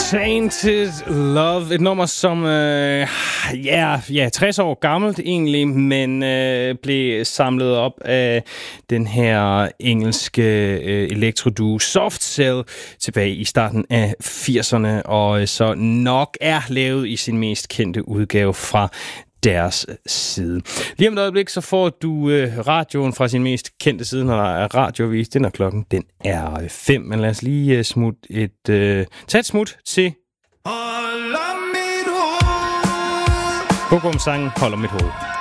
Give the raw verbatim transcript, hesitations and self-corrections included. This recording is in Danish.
Tainted Love, et nummer som øh, ja, ja, tres år gammelt egentlig, men øh, blev samlet op af den her engelske øh, elektroduo Soft Cell tilbage i starten af firserne, og så nok er lavet i sin mest kendte udgave fra deres side. Lige om et øjeblik, så får du øh, radioen fra sin mest kendte side, når der er radiovis. Den er klokken, den er fem. Men lad os lige øh, smut et, øh, tage et smut til Bogum-sangen Holder mit hoved.